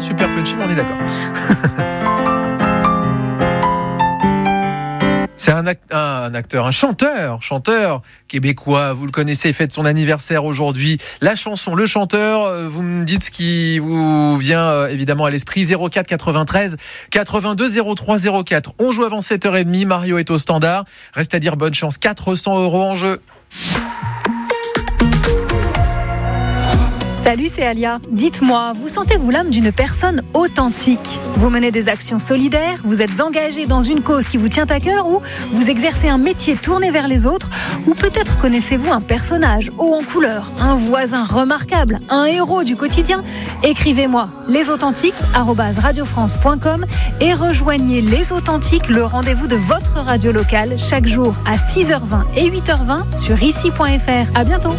super punchy, mais on est d'accord. C'est un chanteur québécois, vous le connaissez, il fête son anniversaire aujourd'hui. La chanson, le chanteur, vous me dites ce qui vous vient évidemment à l'esprit. 04 93 82 03 04. On joue avant 7h30, Mario est au standard. Reste à dire bonne chance, 400 € en jeu. Salut, c'est Alia. Dites-moi, vous sentez-vous l'âme d'une personne authentique ? Vous menez des actions solidaires, vous êtes engagé dans une cause qui vous tient à cœur ou vous exercez un métier tourné vers les autres ou peut-être connaissez-vous un personnage haut en couleur, un voisin remarquable, un héros du quotidien ? Écrivez-moi lesauthentiques@radiofrance.com et rejoignez Les Authentiques, le rendez-vous de votre radio locale chaque jour à 6h20 et 8h20 sur ici.fr. À bientôt.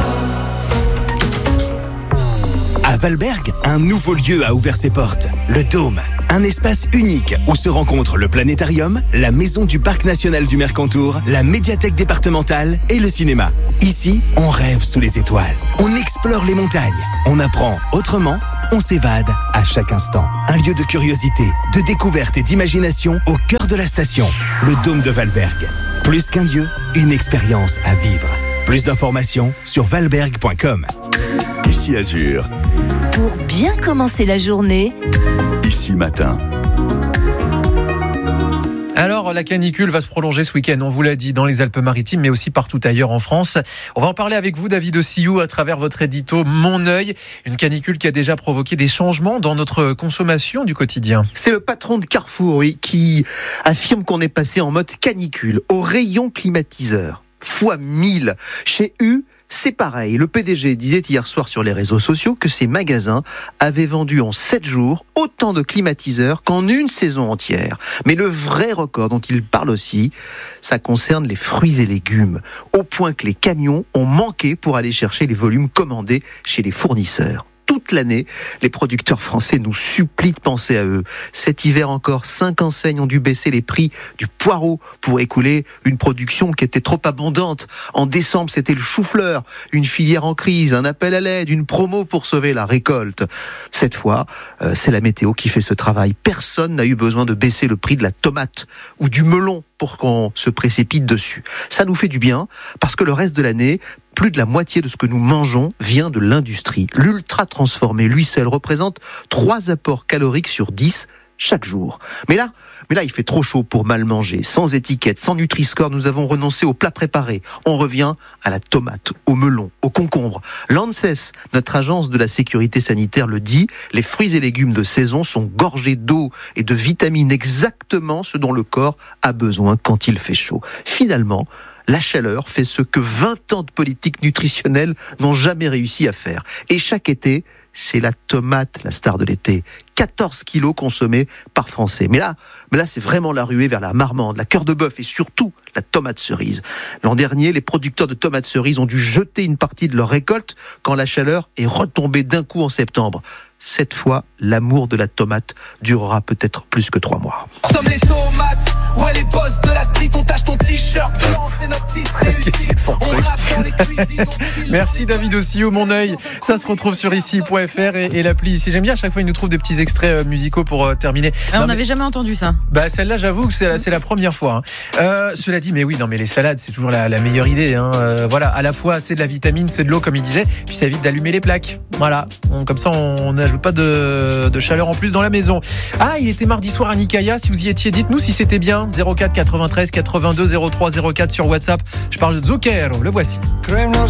À Valberg, un nouveau lieu a ouvert ses portes, le Dôme. Un espace unique où se rencontrent le planétarium, la maison du parc national du Mercantour, la médiathèque départementale et le cinéma. Ici, on rêve sous les étoiles. On explore les montagnes. On apprend autrement. On s'évade à chaque instant. Un lieu de curiosité, de découverte et d'imagination au cœur de la station. Le Dôme de Valberg. Plus qu'un lieu, une expérience à vivre. Plus d'informations sur valberg.com. Ici Azur. Pour bien commencer la journée, Ici Matin. Alors, la canicule va se prolonger ce week-end, on vous l'a dit, dans les Alpes-Maritimes, mais aussi partout ailleurs en France. On va en parler avec vous, David Ossillou, à travers votre édito Mon œil. Une canicule qui a déjà provoqué des changements dans notre consommation du quotidien. C'est le patron de Carrefour, oui, qui affirme qu'on est passé en mode canicule, au rayon climatiseur, fois 1000. Chez U, c'est pareil. Le PDG disait hier soir sur les réseaux sociaux que ses magasins avaient vendu en 7 jours autant de climatiseurs qu'en une saison entière. Mais le vrai record dont il parle aussi, ça concerne les fruits et légumes, au point que les camions ont manqué pour aller chercher les volumes commandés chez les fournisseurs. Toute l'année, les producteurs français nous supplient de penser à eux. Cet hiver encore, 5 enseignes ont dû baisser les prix du poireau pour écouler une production qui était trop abondante. En décembre, c'était le chou-fleur, une filière en crise, un appel à l'aide, une promo pour sauver la récolte. Cette fois, c'est la météo qui fait ce travail. Personne n'a eu besoin de baisser le prix de la tomate ou du melon pour qu'on se précipite dessus. Ça nous fait du bien parce que le reste de l'année, plus de la moitié de ce que nous mangeons vient de l'industrie. L'ultra transformé, lui seul, représente 3 apports caloriques sur 10 chaque jour. Mais là, il fait trop chaud pour mal manger. Sans étiquette, sans Nutri-Score, nous avons renoncé aux plats préparés. On revient à la tomate, au melon, au concombre. L'ANSES, notre agence de la sécurité sanitaire, le dit, les fruits et légumes de saison sont gorgés d'eau et de vitamines, exactement ce dont le corps a besoin quand il fait chaud. Finalement, la chaleur fait ce que 20 ans de politique nutritionnelle n'ont jamais réussi à faire. Et chaque été, c'est la tomate, la star de l'été. 14 kilos consommés par Français. Mais là, c'est vraiment la ruée vers la marmande, la cœur de bœuf et surtout la tomate cerise. L'an dernier, les producteurs de tomates cerises ont dû jeter une partie de leur récolte quand la chaleur est retombée d'un coup en septembre. Cette fois, l'amour de la tomate durera peut-être plus que 3 mois. Comme les tomates, ouais les boss de la street, on tâche ton t-shirt blanc, c'est notre titre réussi. On rappe dans les cuisines. Merci David Ossillou, Mon œil. Ça se retrouve sur ici.fr et l'appli ici. J'aime bien, à chaque fois il nous trouve des petits extraits musicaux pour terminer. On n'avait jamais entendu ça. Bah celle-là, j'avoue que c'est la première fois. Cela dit, mais oui, non mais les salades, c'est toujours la meilleure idée. Voilà, à la fois c'est de la vitamine, c'est de l'eau comme il disait, puis ça évite d'allumer les plaques. Voilà, comme ça on n'ajoute pas de chaleur en plus dans la maison. Ah, il était mardi soir à Nikaya. Si vous y étiez, dites-nous si c'était bien. 04 93 82 03 04 sur WhatsApp. Je parle de Zucchero, le voici.